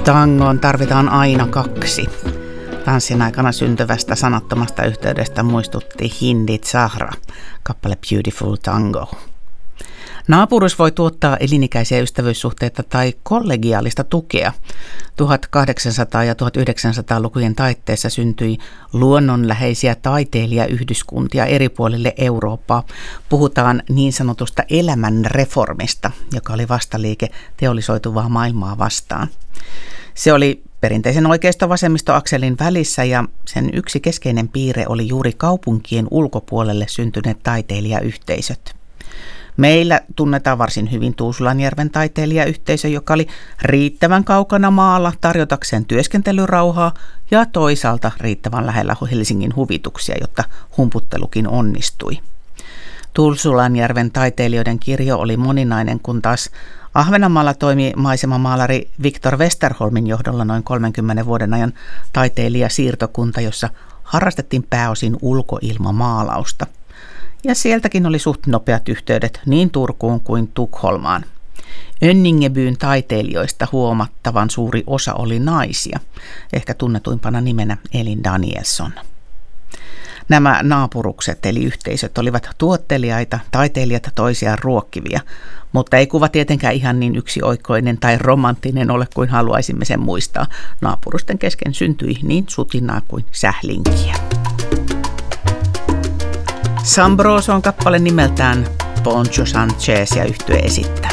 Tangoon tarvitaan aina kaksi. Tanssin aikana syntyvästä sanattomasta yhteydestä muistutti Hindi Zahra, kappale Beautiful Tango. Naapuruus voi tuottaa elinikäisiä ystävyyssuhteita tai kollegiaalista tukea. 1800- ja 1900-lukujen taitteessa syntyi luonnonläheisiä taiteilijayhdyskuntia eri puolille Eurooppaa. Puhutaan niin sanotusta elämän reformista, joka oli vastaliike teollisoituvaa maailmaa vastaan. Se oli perinteisen oikeisto-vasemmisto-akselin välissä ja sen yksi keskeinen piirre oli juuri kaupunkien ulkopuolelle syntyneet taiteilijayhteisöt. Meillä tunnetaan varsin hyvin Tuusulanjärven taiteilijayhteisö, joka oli riittävän kaukana maalla tarjotakseen työskentelyrauhaa ja toisaalta riittävän lähellä Helsingin huvituksia, jotta humputtelukin onnistui. Tuusulanjärven taiteilijoiden kirjo oli moninainen, kun taas Ahvenanmaalla toimi maisemamaalari Victor Westerholmin johdolla noin 30 vuoden ajan taiteilijasiirtokunta, jossa harrastettiin pääosin ulkoilmamaalausta. Ja sieltäkin oli suht nopeat yhteydet niin Turkuun kuin Tukholmaan. Önningebyn taiteilijoista huomattavan suuri osa oli naisia, ehkä tunnetuimpana nimenä Elin Danielsson. Nämä naapurukset eli yhteisöt olivat tuottelijaita, taiteilijat toisiaan ruokkivia, mutta ei kuva tietenkään ihan niin yksioikoinen tai romanttinen ole kuin haluaisimme sen muistaa. Naapurusten kesken syntyi niin sutinaa kuin sählinkiä. Sambroso on kappale nimeltään Poncho Sanchez ja yhtye esittää.